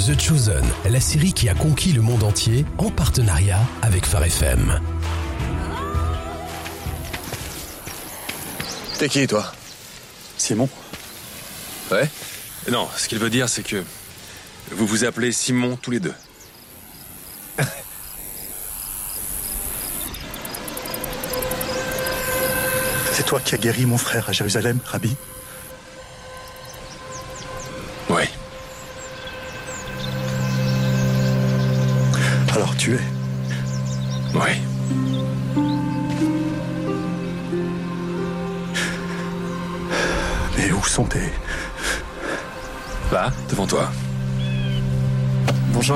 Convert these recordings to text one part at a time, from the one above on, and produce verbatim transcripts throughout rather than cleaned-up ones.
The Chosen, la série qui a conquis le monde entier en partenariat avec Phare F M. T'es qui, toi? Simon. Ouais? Non, ce qu'il veut dire, c'est que vous vous appelez Simon tous les deux. C'est toi qui as guéri mon frère à Jérusalem, Rabbi? Oui. Alors tu es? Oui. Mais où sont tes... Là, devant toi. Bonjour.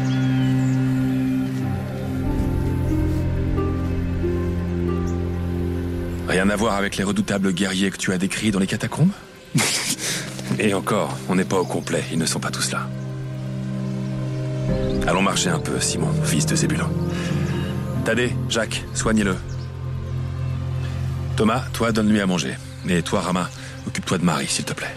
Rien à voir avec les redoutables guerriers que tu as décrits dans les catacombes? Et encore, on n'est pas au complet, ils ne sont pas tous là. Allons marcher un peu, Simon, fils de Zébulon. Thaddée, Jacques, soignez-le. Thomas, toi, donne-lui à manger. Et toi, Rama, occupe-toi de Marie, s'il te plaît.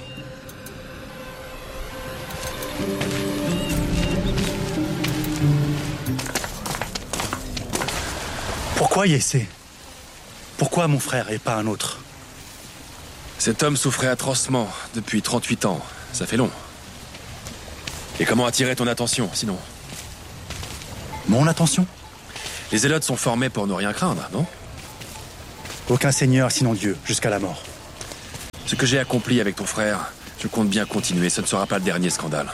Pourquoi Yessé? Pourquoi mon frère et pas un autre? Cet homme souffrait atrocement depuis trente-huit ans. Ça fait long. Et comment attirer ton attention, sinon? Mon attention? Les zélotes sont formés pour ne rien craindre, non? Aucun seigneur sinon Dieu, jusqu'à la mort. Ce que j'ai accompli avec ton frère, je compte bien continuer. Ce ne sera pas le dernier scandale.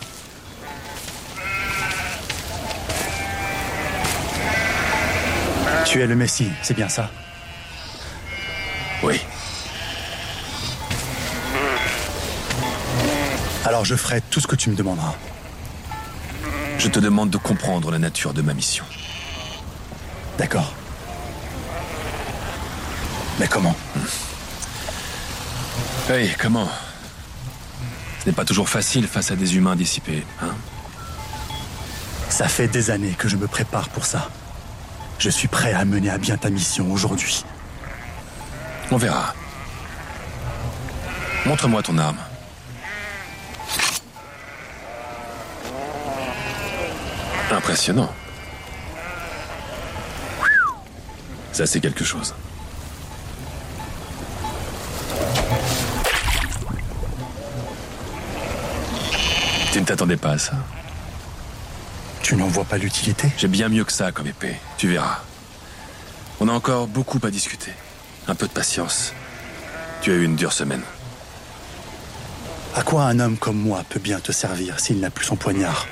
Tu es le Messie, c'est bien ça? Oui. Alors je ferai tout ce que tu me demanderas. Je te demande de comprendre la nature de ma mission. D'accord. Mais comment? Hey, comment? Ce n'est pas toujours facile face à des humains dissipés, hein? Ça fait des années que je me prépare pour ça. Je suis prêt à mener à bien ta mission aujourd'hui. On verra. Montre-moi ton arme. Impressionnant. Ça, c'est quelque chose. Tu ne t'attendais pas à ça? Tu n'en vois pas l'utilité? J'ai bien mieux que ça comme épée, tu verras. On a encore beaucoup à discuter. Un peu de patience. Tu as eu une dure semaine. À quoi un homme comme moi peut bien te servir s'il n'a plus son poignard?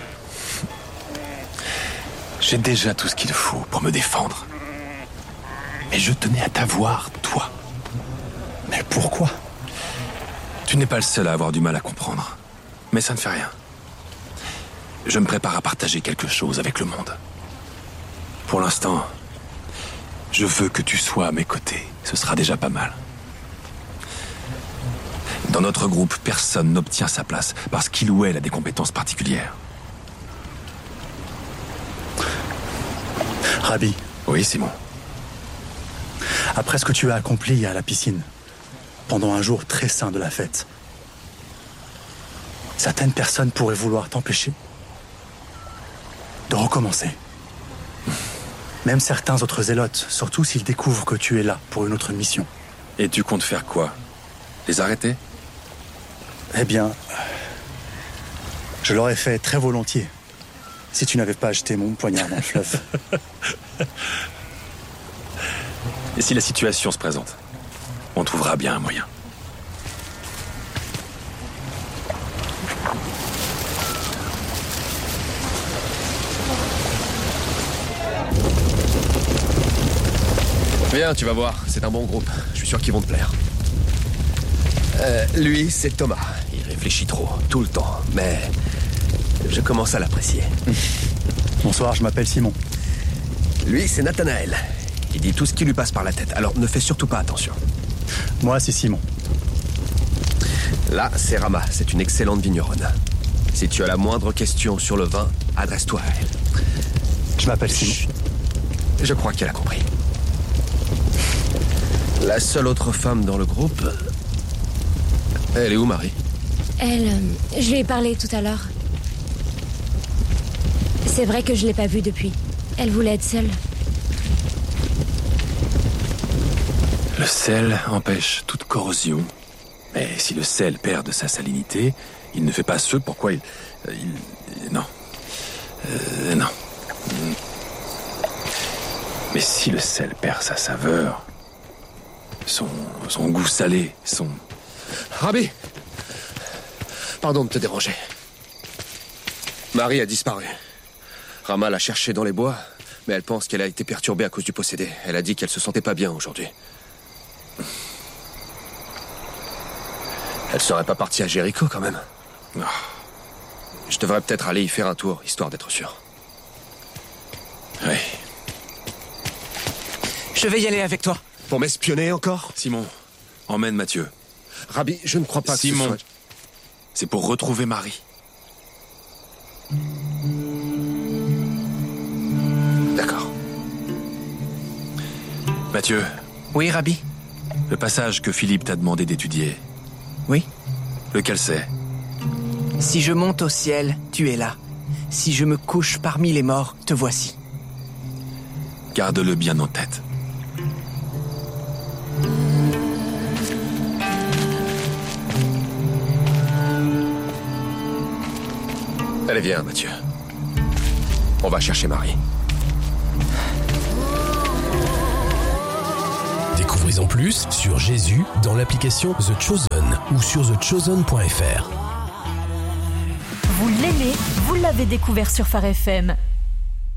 J'ai déjà tout ce qu'il faut pour me défendre. Mais je tenais à t'avoir, toi. Mais pourquoi? Tu n'es pas le seul à avoir du mal à comprendre. Mais ça ne fait rien. Je me prépare à partager quelque chose avec le monde. Pour l'instant, je veux que tu sois à mes côtés. Ce sera déjà pas mal. Dans notre groupe, personne n'obtient sa place parce qu'il ou elle a des compétences particulières. Rabbi. Oui, Simon. Après ce que tu as accompli à la piscine, pendant un jour très saint de la fête, certaines personnes pourraient vouloir t'empêcher de recommencer. Même certains autres zélotes, surtout s'ils découvrent que tu es là pour une autre mission. Et tu comptes faire quoi? Les arrêter? Eh bien, je l'aurais fait très volontiers, si tu n'avais pas jeté mon poignard dans le fleuve. Et si la situation se présente, on trouvera bien un moyen. Viens, tu vas voir, c'est un bon groupe. Je suis sûr qu'ils vont te plaire. Euh, lui, c'est Thomas. Il réfléchit trop, tout le temps. Mais je commence à l'apprécier. Bonsoir, je m'appelle Simon. Lui, c'est Nathanaël. Il dit tout ce qui lui passe par la tête. Alors ne fais surtout pas attention. Moi, c'est Simon. Là, c'est Rama. C'est une excellente vigneronne. Si tu as la moindre question sur le vin, adresse-toi à elle. Je m'appelle Simon. Chut. Je crois qu'elle a compris. La seule autre femme dans le groupe... Elle est où, Marie? Elle... euh, je lui ai parlé tout à l'heure. C'est vrai que je l'ai pas vue depuis. Elle voulait être seule. Le sel empêche toute corrosion. Mais si le sel perd de sa salinité, il ne fait pas ce pourquoi il... il non. Euh, non. Mais si le sel perd sa saveur, son, son goût salé, son... Rabbi! Pardon de te déranger. Marie a disparu. Rama l'a cherchée dans les bois, mais elle pense qu'elle a été perturbée à cause du possédé. Elle a dit qu'elle se sentait pas bien aujourd'hui. Elle serait pas partie à Jéricho quand même. Oh. Je devrais peut-être aller y faire un tour, histoire d'être sûr. Oui. Je vais y aller avec toi. Pour m'espionner encore? Simon, emmène Mathieu. Rabbi, je ne crois pas Simon, que ce soit... c'est pour retrouver Marie. D'accord. Mathieu. Oui, Rabbi. Le passage que Philippe t'a demandé d'étudier. Oui. Lequel c'est? Si je monte au ciel, tu es là. Si je me couche parmi les morts, te voici. Garde-le bien en tête. Allez, viens, Mathieu. On va chercher Marie. Découvrez-en plus sur Jésus dans l'application The Chosen ou sur the chosen point f r. Vous l'aimez, vous l'avez découvert sur Phare F M.